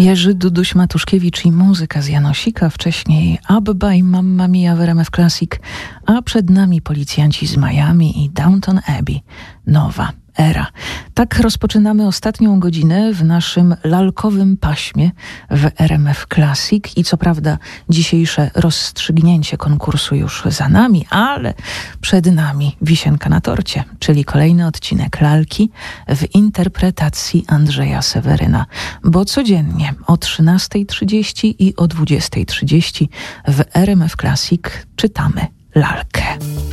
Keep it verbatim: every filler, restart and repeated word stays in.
Jerzy Duduś-Matuszkiewicz i muzyka z Janosika, wcześniej Abba i Mamma Mia w R M F Classic, a przed nami Policjanci z Miami i Downton Abbey. Nowa era. Tak rozpoczynamy ostatnią godzinę w naszym lalkowym paśmie w R M F Classic i co prawda dzisiejsze rozstrzygnięcie konkursu już za nami, ale przed nami wisienka na torcie, czyli kolejny odcinek lalki w interpretacji Andrzeja Seweryna, bo codziennie o trzynastej trzydzieści i o dwudziestej trzydzieści w R M F Classic czytamy lalkę.